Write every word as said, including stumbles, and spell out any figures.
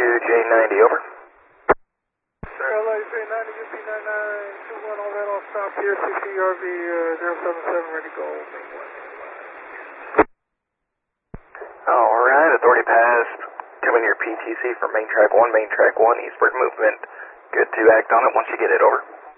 J ninety, over. Sir, L A J ninety, U P nine nine two one, all that all stop here, C C R V uh, zero seven seven, ready to go. Alright, authority pass. Coming here P T C from main track one, main track one, eastward movement. Good to act on it once you get it, over.